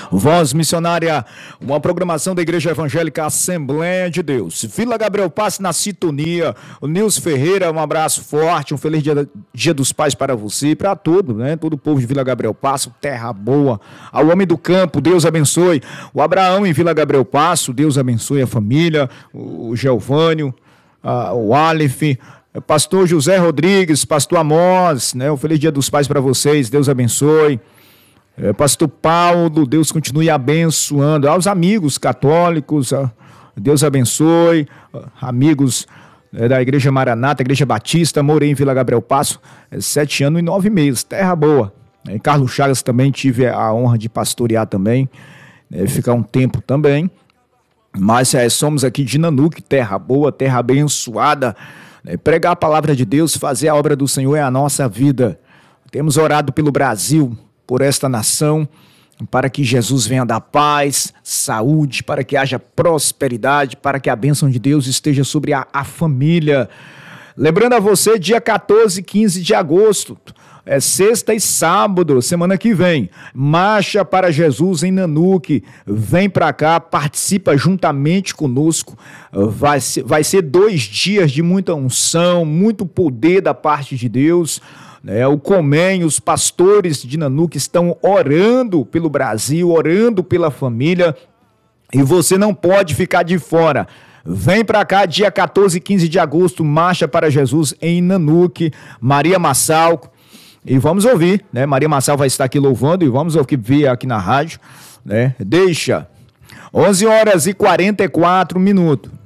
Voz Missionária, uma programação da Igreja Evangélica Assembleia de Deus. Vila Gabriel Passe na sintonia. O Nilson Ferreira, um abraço forte, um feliz dia dos Pais para você e para todo, né? Todo o povo de Vila Gabriel Passe, terra boa. Ao homem do campo, Deus abençoe. O Abraão em Vila Gabriel Passe, Deus abençoe a família. O Geovânio, o Aleph, pastor José Rodrigues, pastor Amós, né? Um feliz dia dos Pais para vocês, Deus abençoe. Pastor Paulo, Deus continue abençoando. Aos amigos católicos, Deus abençoe. Amigos da Igreja Maranata, Igreja Batista, morei em Vila Gabriel Passo 7 anos e 9 meses, terra boa. Em Carlos Chagas também tive a honra de pastorear também, ficar um tempo também. Mas somos aqui de Nanuque, terra boa, terra abençoada. Pregar a palavra de Deus, fazer a obra do Senhor é a nossa vida. Temos orado pelo Brasil, por esta nação, para que Jesus venha dar paz, saúde, para que haja prosperidade, para que a bênção de Deus esteja sobre a família. Lembrando a você, dia 14 e 15 de agosto, sexta e sábado, semana que vem, Marcha para Jesus em Nanuque. Vem para cá, participa juntamente conosco. Vai ser 2 dias de muita unção, muito poder da parte de Deus. O Comem, os pastores de Nanuque estão orando pelo Brasil, orando pela família, e você não pode ficar de fora. Vem para cá, dia 14 e 15 de agosto, Marcha para Jesus em Nanuque, Maria Massal, e vamos ouvir, né? Maria Massal vai estar aqui louvando, e vamos ouvir aqui na rádio, né? Deixa, 11 horas e 44 minutos.